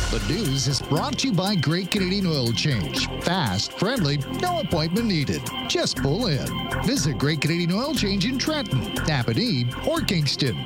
The news is brought to you by Great Canadian Oil Change. Fast, friendly, no appointment needed. Just pull in. Visit Great Canadian Oil Change in Trenton, Napanee, or Kingston.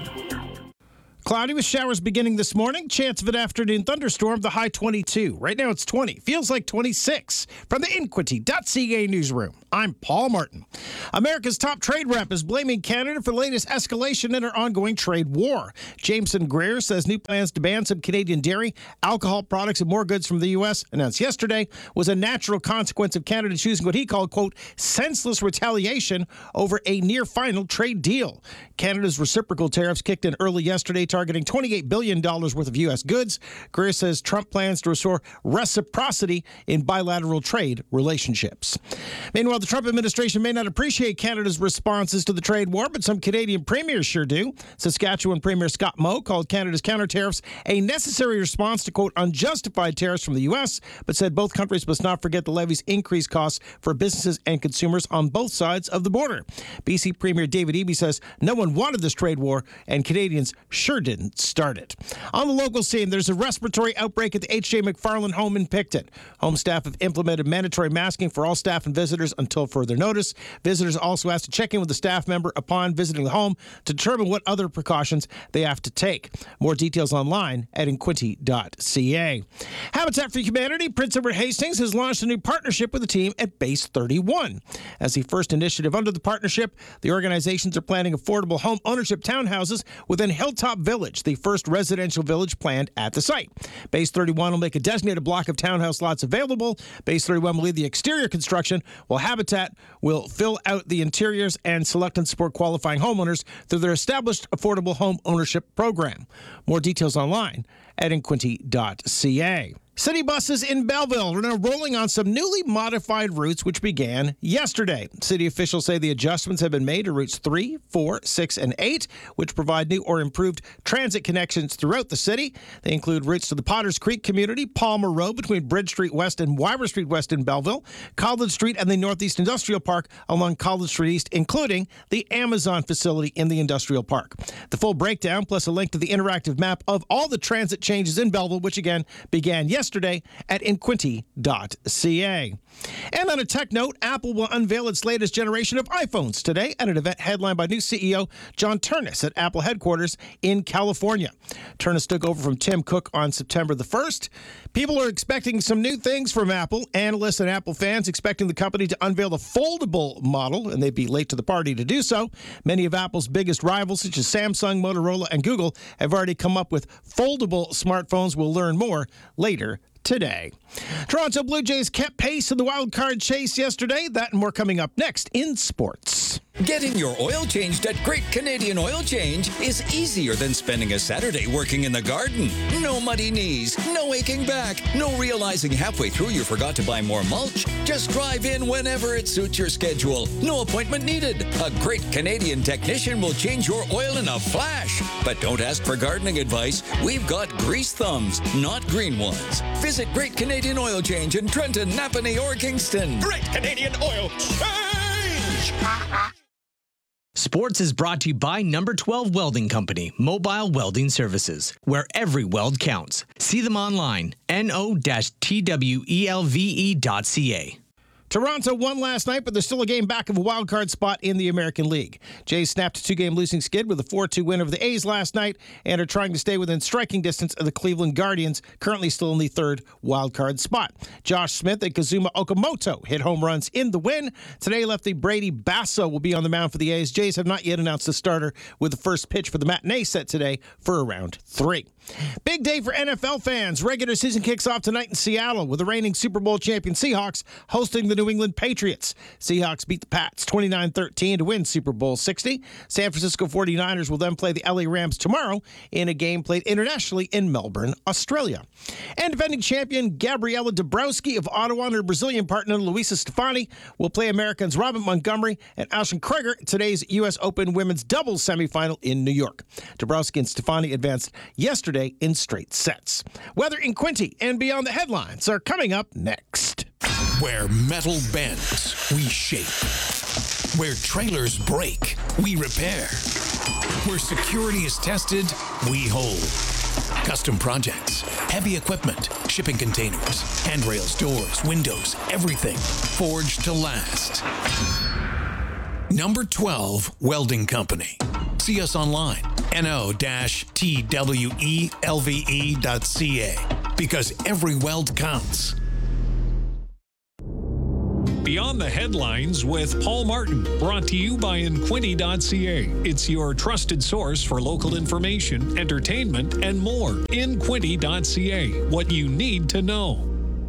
Cloudy with showers beginning this morning. Chance of an afternoon thunderstorm, the high 22. Right now it's 20. Feels like 26. From the Inquity.ca newsroom, I'm Paul Martin. America's top trade rep is blaming Canada for the latest escalation in our ongoing trade war. Jameson Greer says new plans to ban some Canadian dairy, alcohol products, and more goods from the U.S. announced yesterday was a natural consequence of Canada choosing what he called, quote, senseless retaliation over a near-final trade deal. Canada's reciprocal tariffs kicked in early yesterday, targeting $28 billion worth of U.S. goods. Greer says Trump plans to restore reciprocity in bilateral trade relationships. Meanwhile, the Trump administration may not appreciate Canada's responses to the trade war, but some Canadian premiers sure do. Saskatchewan Premier Scott Moe called Canada's counter tariffs a necessary response to, quote, unjustified tariffs from the U.S., but said both countries must not forget the levy's increased costs for businesses and consumers on both sides of the border. BC Premier David Eby says no one wanted this trade war, and Canadians sure didn't start it. On the local scene, there's a respiratory outbreak at the H.J. McFarland home in Picton. Home staff have implemented mandatory masking for all staff and visitors until further notice. Visitors also asked to check in with the staff member upon visiting the home to determine what other precautions they have to take. More details online at inquity.ca. Habitat for Humanity, Prince Edward Hastings, has launched a new partnership with the team at Base 31. As the first initiative under the partnership, the organizations are planning affordable home ownership townhouses within Hilltop Village, the first residential village planned at the site. Base 31 will make a designated block of townhouse lots available. Base 31 will lead the exterior construction, while Habitat will fill out the interiors and select and support qualifying homeowners through their established affordable home ownership program. More details online at inquity.ca. City buses in Belleville are now rolling on some newly modified routes which began yesterday. City officials say the adjustments have been made to routes 3, 4, 6, and 8, which provide new or improved transit connections throughout the city. They include routes to the Potters Creek community, Palmer Road between Bridge Street West and Wyver Street West in Belleville, College Street and the Northeast Industrial Park along College Street East, including the Amazon facility in the Industrial Park. The full breakdown, plus a link to the interactive map of all the transit changes in Belleville, which again began yesterday at inquity.ca. And on a tech note, Apple will unveil its latest generation of iPhones today at an event headlined by new CEO John Ternus at Apple headquarters in California. Ternus took over from Tim Cook on September the 1st. People are expecting some new things from Apple. Analysts and Apple fans expecting the company to unveil the foldable model, and they'd be late to the party to do so. Many of Apple's biggest rivals, such as Samsung, Motorola, and Google, have already come up with foldable smartphones. We'll learn more later today. Toronto Blue Jays kept pace in the wild card chase yesterday. That and more coming up next in sports. Getting your oil changed at Great Canadian Oil Change is easier than spending a Saturday working in the garden. No muddy knees, no aching back, no realizing halfway through you forgot to buy more mulch. Just drive in whenever it suits your schedule. No appointment needed. A Great Canadian technician will change your oil in a flash. But don't ask for gardening advice. We've got grease thumbs, not green ones. Visit Great Canadian Oil Change in Trenton, Napanee, or Kingston. Great Canadian Oil Change! Sports is brought to you by Number 12 Welding Company, Mobile Welding Services, where every weld counts. See them online, no-twelve.ca. Toronto won last night, but they're still a game back of a wild card spot in the American League. Jays snapped a two-game losing skid with a 4-2 win over the A's last night and are trying to stay within striking distance of the Cleveland Guardians, currently still in the third wild card spot. Josh Smith and Kazuma Okamoto hit home runs in the win. Today, lefty Brady Basso will be on the mound for the A's. Jays have not yet announced a starter with the first pitch for the matinee set today for round 3. Big day for NFL fans. Regular season kicks off tonight in Seattle with the reigning Super Bowl champion Seahawks hosting the New England Patriots. Seahawks beat the Pats 29-13 to win Super Bowl 60. San Francisco 49ers will then play the LA Rams tomorrow in a game played internationally in Melbourne, Australia. And defending champion Gabriela Dabrowski of Ottawa and her Brazilian partner Luisa Stefani will play Americans Robin Montgomery and Alison Krieger at today's U.S. Open women's doubles semifinal in New York. Dabrowski and Stefani advanced yesterday in straight sets. Weather in Quinte and beyond the headlines are coming up next. Where metal bends, we shape. Where trailers break, we repair. Where security is tested, we hold. custom projects, heavy equipment, shipping containers, handrails, doors, windows, everything forged to last. Number 12 Welding Company. See us online, no-twelve.ca, because every weld counts. Beyond the Headlines with Paul Martin, brought to you by Inquinty.ca. It's your trusted source for local information, entertainment, and more. Inquinty.ca, what you need to know.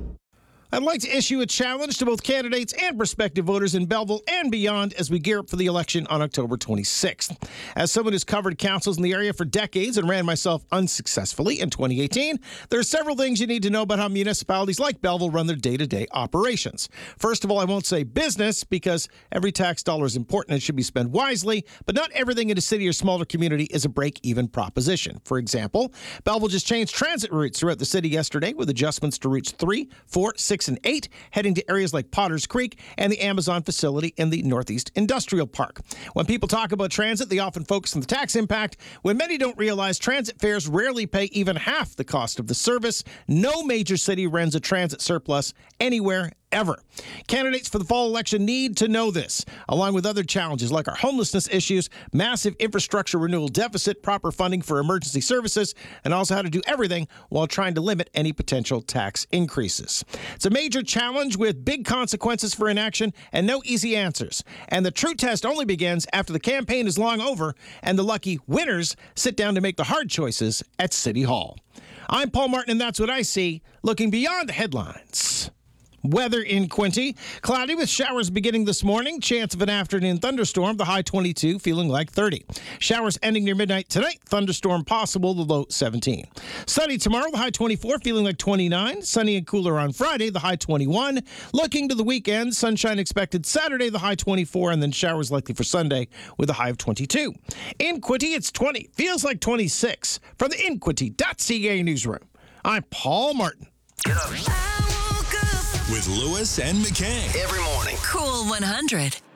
I'd like to issue a challenge to both candidates and prospective voters in Belleville and beyond as we gear up for the election on October 26th. As someone who's covered councils in the area for decades and ran myself unsuccessfully in 2018, there are several things you need to know about how municipalities like Belleville run their day-to-day operations. First of all, I won't say business because every tax dollar is important and should be spent wisely, but not everything in a city or smaller community is a break-even proposition. For example, Belleville just changed transit routes throughout the city yesterday with adjustments to routes 3, 4, 6, and 8, heading to areas like Potters Creek and the Amazon facility in the Northeast Industrial Park. When people talk about transit, they often focus on the tax impact, when many don't realize transit fares rarely pay even half the cost of the service. No major city runs a transit surplus anywhere ever. Candidates for the fall election need to know this, along with other challenges like our homelessness issues, massive infrastructure renewal deficit, proper funding for emergency services, and also how to do everything while trying to limit any potential tax increases. It's a major challenge with big consequences for inaction and no easy answers. And the true test only begins after the campaign is long over and the lucky winners sit down to make the hard choices at City Hall. I'm Paul Martin, and that's what I see looking beyond the headlines. Weather in Quinty. Cloudy with showers beginning this morning. Chance of an afternoon thunderstorm. The high 22, feeling like 30. Showers ending near midnight tonight. Thunderstorm possible. The low 17. Sunny tomorrow. The high 24, feeling like 29. Sunny and cooler on Friday. The high 21. Looking to the weekend. Sunshine expected Saturday. The high 24. And then showers likely for Sunday with a high of 22. In Quinty, it's 20. Feels like 26. From the Inquinty.ca newsroom, I'm Paul Martin. Get up. I woke up with Lewis and McKay. Every morning. Cool 100.